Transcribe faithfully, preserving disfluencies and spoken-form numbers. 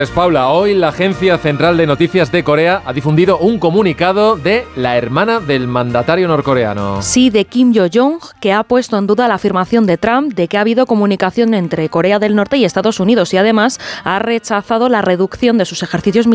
Pues Paula, hoy la Agencia Central de Noticias de Corea ha difundido un comunicado de la hermana del mandatario norcoreano. Sí, de Kim Yo-jong, que ha puesto en duda la afirmación de Trump de que ha habido comunicación entre Corea del Norte y Estados Unidos y además ha rechazado la reducción de sus ejercicios militares